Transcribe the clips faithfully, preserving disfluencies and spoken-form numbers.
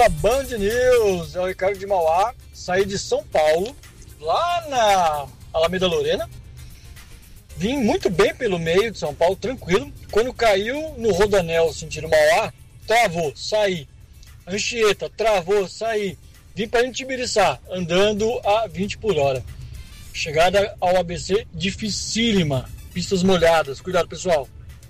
da Band News, é o Ricardo de Mauá. Saí de São Paulo, lá na Alameda Lorena. Vim muito bem pelo meio de São Paulo, tranquilo. Quando caiu no Rodoanel, sentido Mauá, travou, saí. Anchieta, travou, saí. Vim para Itibiriçá, andando a vinte por hora. Chegada ao A B C, dificílima. Pistas molhadas. Cuidado, pessoal.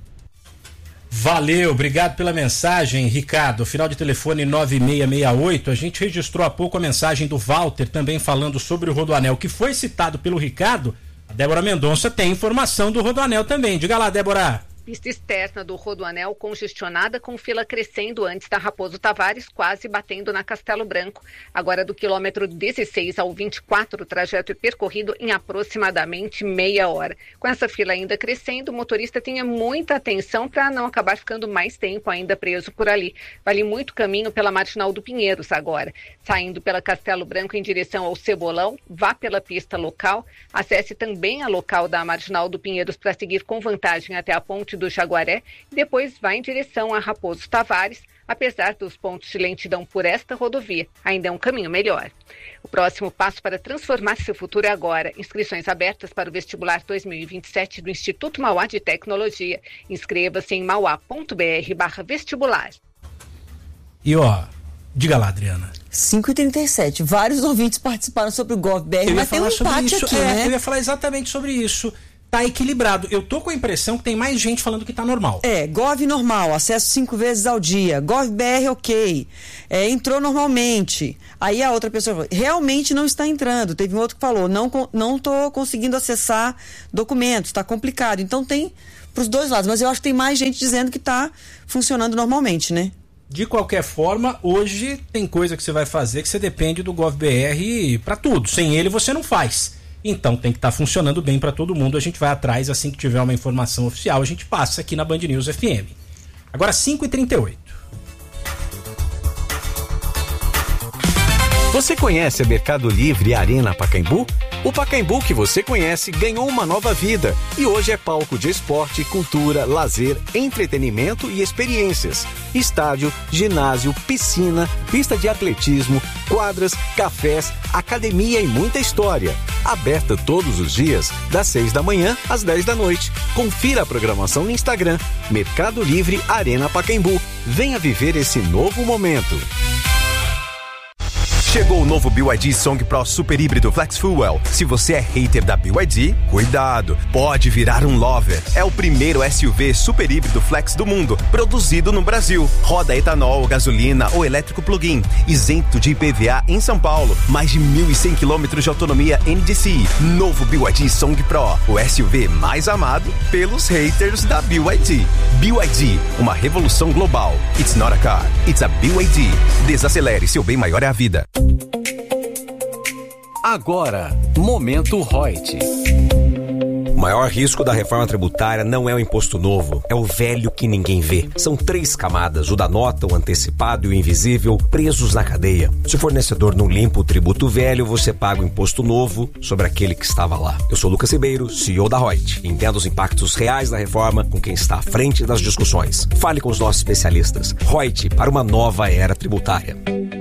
Valeu, obrigado pela mensagem, Ricardo. Final de telefone nove seis seis oito. A gente registrou há pouco a mensagem do Walter, também falando sobre o Rodoanel, que foi citado pelo Ricardo. A Débora Mendonça tem informação do Rodoanel também. Diga lá, Débora. Pista externa do Rodoanel congestionada com fila crescendo antes da Raposo Tavares, quase batendo na Castelo Branco. Agora do quilômetro dezesseis ao vinte e quatro, o trajeto é percorrido em aproximadamente meia hora. Com essa fila ainda crescendo, o motorista tenha muita atenção para não acabar ficando mais tempo ainda preso por ali. Vale muito caminho pela Marginal do Pinheiros agora. Saindo pela Castelo Branco em direção ao Cebolão, vá pela pista local, acesse também a local da Marginal do Pinheiros para seguir com vantagem até a ponte do Jaguaré e depois vai em direção a Raposo Tavares, apesar dos pontos de lentidão por esta rodovia, ainda é um caminho melhor. O próximo passo para transformar seu futuro é agora. Inscrições abertas para o vestibular dois mil e vinte e sete do Instituto Mauá de Tecnologia. Inscreva-se em mauá.br barra vestibular. E ó, diga lá, Adriana. cinco e trinta e sete, vários ouvintes participaram sobre o GovBR, mas tem um empate isso, aqui, é, né? Eu ia falar exatamente sobre isso. Tá equilibrado. Eu tô com a impressão que tem mais gente falando que tá normal. É, Gov normal, acesso cinco vezes ao dia. GovBR ok. É, entrou normalmente. Aí a outra pessoa falou, realmente não está entrando. Teve um outro que falou, não, não tô conseguindo acessar documentos, tá complicado. Então tem pros dois lados, mas eu acho que tem mais gente dizendo que tá funcionando normalmente, né? De qualquer forma, hoje tem coisa que você vai fazer que você depende do GovBR para tudo. Sem ele você não faz. Então tem que estar tá funcionando bem para todo mundo. A gente vai atrás, assim que tiver uma informação oficial, a gente passa aqui na Band News F M. Agora cinco e trinta e oito. Você conhece a Mercado Livre e a Arena Pacaembu? O Pacaembu que você conhece ganhou uma nova vida e hoje é palco de esporte, cultura, lazer, entretenimento e experiências. Estádio, ginásio, piscina, pista de atletismo, quadras, cafés, academia e muita história. Aberta todos os dias, das seis da manhã às dez da noite. Confira a programação no Instagram, Mercado Livre Arena Pacaembu. Venha viver esse novo momento. Chegou o novo B Y D Song Pro Super Híbrido Flex Fuel. Se você é hater da B Y D, cuidado, pode virar um lover. É o primeiro S U V super híbrido flex do mundo, produzido no Brasil. Roda etanol, gasolina ou elétrico plug-in, isento de I P V A em São Paulo. Mais de mil e cem quilômetros de autonomia N D C I. Novo B Y D Song Pro, o S U V mais amado pelos haters da B Y D. B Y D, uma revolução global. It's not a car, it's a B Y D. Desacelere, seu bem maior é a vida. Agora, Momento Reut. O maior risco da reforma tributária não é o imposto novo, é o velho que ninguém vê. São três camadas, o da nota, o antecipado e o invisível, presos na cadeia. Se o fornecedor não limpa o tributo velho, você paga o imposto novo sobre aquele que estava lá. Eu sou Lucas Ribeiro, C E O da Reut. Entenda os impactos reais da reforma com quem está à frente das discussões. Fale com os nossos especialistas. Reut, para uma nova era tributária.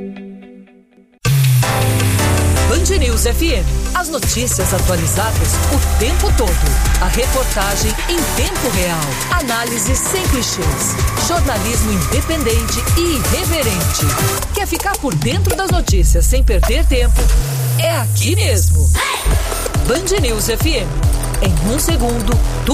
Band News F M. As notícias atualizadas o tempo todo. A reportagem em tempo real. Análise sem clichês. Jornalismo independente e irreverente. Quer ficar por dentro das notícias sem perder tempo? É aqui mesmo. Band News F M. Em um segundo,